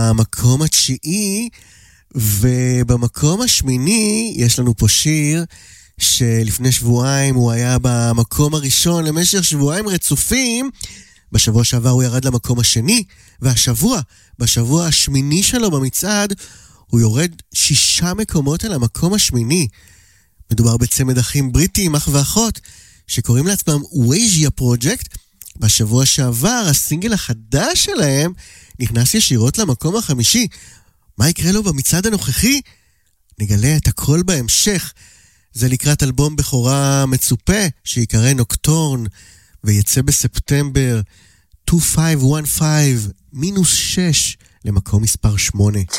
המקום התשיעי, ובמקום השמיני יש לנו פה שיר שלפני שבועיים הוא היה במקום הראשון למשך שבועיים רצופים. בשבוע שעבר הוא ירד למקום השני, והשבוע, בשבוע השמיני שלו במצעד, הוא יורד 6 מקומות אל המקום השמיני. מדובר בצמד אחים בריטיים, אח ואחות, שקוראים לעצמם וייג'יה פרוג'קט. בשבוע שעבר הסינגל החדש שלהם נכנס ישירות למקום החמישי. מה יקרה לו במצעד הנוכחי? נגלה את הכל בהמשך. זה לקראת אלבום בכורה מצופה שיקרא נוקטורן ויצא בספטמבר. 2515 -6 למקום מספר 8.